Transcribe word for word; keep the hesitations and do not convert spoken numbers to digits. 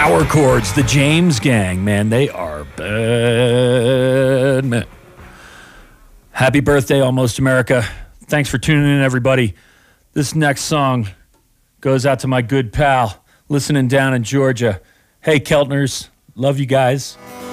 Power Chords, the James Gang, man, they are bad, man. Happy birthday, Almost America. Thanks for tuning in, everybody. This next song goes out to my good pal listening down in Georgia. Hey, Keltners, love you guys.